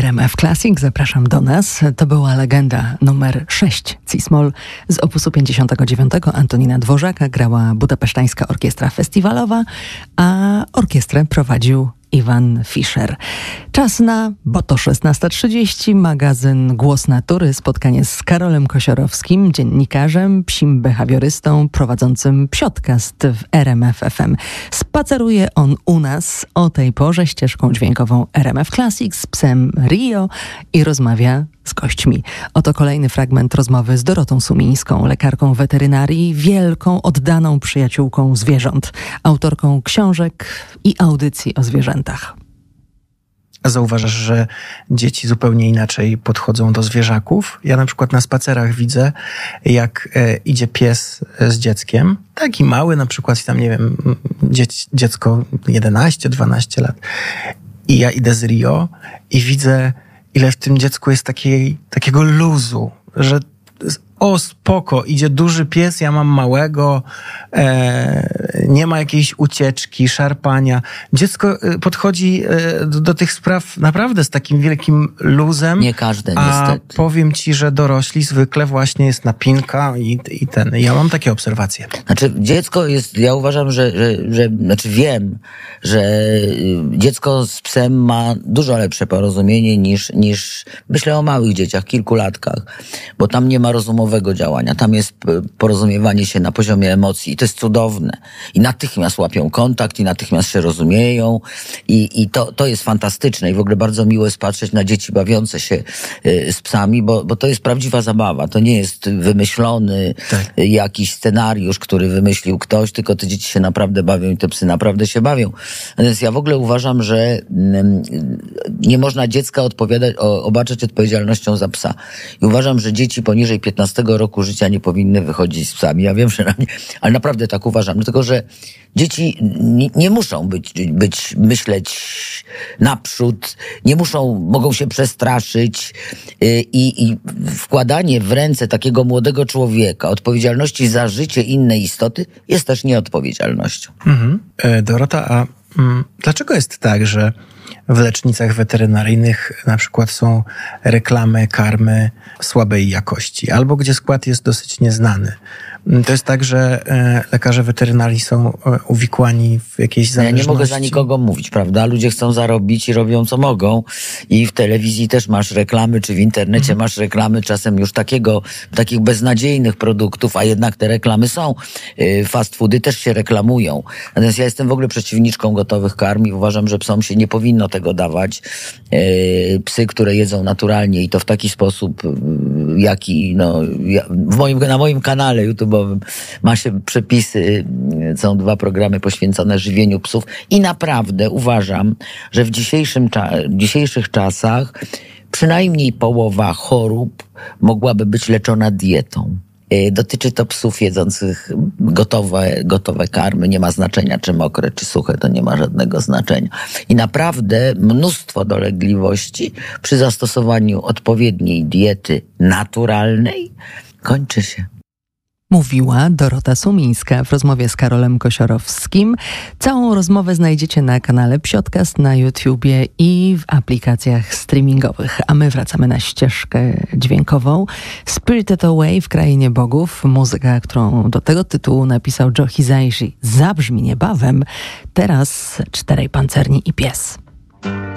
RMF Classic. Zapraszam do nas. To była legenda numer 6 C-Moll z opusu 59 Antonina Dworzaka. Grała Budapesztańska Orkiestra Festiwalowa, a orkiestrę prowadził Iwan Fischer. Czas na, bo to 16:30, magazyn Głos Natury, spotkanie z Karolem Kosiorowskim, dziennikarzem, psim behawiorystą, prowadzącym Psiodcast w RMF FM. Spaceruje on u nas o tej porze ścieżką dźwiękową RMF Classic z psem Rio i rozmawia z gośćmi. Oto kolejny fragment rozmowy z Dorotą Sumińską, lekarką weterynarii, wielką, oddaną przyjaciółką zwierząt, autorką książek i audycji o zwierzętach. A zauważasz, że dzieci zupełnie inaczej podchodzą do zwierzaków? Ja na przykład na spacerach widzę, jak idzie pies z dzieckiem, taki mały na przykład, tam nie wiem, dziecko 11-12 lat. I ja idę z Rio i widzę, ile w tym dziecku jest takiego luzu, że o spoko, idzie duży pies, ja mam małego, nie ma jakiejś ucieczki, szarpania. Dziecko podchodzi do tych spraw naprawdę z takim wielkim luzem. Nie każde, a niestety. powiem ci, że dorośli zwykle właśnie jest napinka i ten. Ja mam takie obserwacje. Znaczy dziecko jest, ja uważam, że wiem, że dziecko z psem ma dużo lepsze porozumienie niż myślę o małych dzieciach, kilkulatkach, bo tam nie ma rozumowego działania, tam jest porozumiewanie się na poziomie emocji i to jest cudowne. I natychmiast łapią kontakt i natychmiast się rozumieją i to jest fantastyczne i w ogóle bardzo miło jest patrzeć na dzieci bawiące się z psami, bo to jest prawdziwa zabawa, to nie jest wymyślony jakiś scenariusz, który wymyślił ktoś, tylko te dzieci się naprawdę bawią i te psy naprawdę się bawią. Więc ja w ogóle uważam, że nie można dziecka obarczać odpowiedzialnością za psa. I uważam, że dzieci poniżej 15 roku życia nie powinny wychodzić z psami. Ja wiem, że na mnie, ale naprawdę tak uważam. Dlatego, że dzieci nie muszą myśleć naprzód, mogą się przestraszyć i wkładanie w ręce takiego młodego człowieka odpowiedzialności za życie innej istoty jest też nieodpowiedzialnością. Dorota, a dlaczego jest tak, że w lecznicach weterynaryjnych na przykład są reklamy karmy słabej jakości, albo gdzie skład jest dosyć nieznany? To jest tak, że lekarze weterynarii są uwikłani w jakieś zależności. Ja nie mogę za nikogo mówić, prawda? Ludzie chcą zarobić i robią co mogą. I w telewizji też masz reklamy, czy w internecie masz reklamy czasem już takich beznadziejnych produktów, a jednak te reklamy są. Fast foody też się reklamują. Natomiast ja jestem w ogóle przeciwniczką gotowych karm i uważam, że psom się nie powinno tego dawać. Psy, które jedzą naturalnie i to w taki sposób, jaki na moim kanale YouTube'owym ma się przepisy, są 2 programy poświęcone żywieniu psów i naprawdę uważam, że w dzisiejszych czasach przynajmniej połowa chorób mogłaby być leczona dietą. Dotyczy to psów jedzących gotowe karmy. Nie ma znaczenia, czy mokre, czy suche, to nie ma żadnego znaczenia. I naprawdę mnóstwo dolegliwości przy zastosowaniu odpowiedniej diety naturalnej kończy się. Mówiła Dorota Sumińska w rozmowie z Karolem Kosiorowskim. Całą rozmowę znajdziecie na kanale Psiodcast na YouTubie i w aplikacjach streamingowych. A my wracamy na ścieżkę dźwiękową. Spirited Away w Krainie Bogów. Muzyka, którą do tego tytułu napisał Joe Hisaishi, zabrzmi niebawem. Teraz 4 pancerni i pies.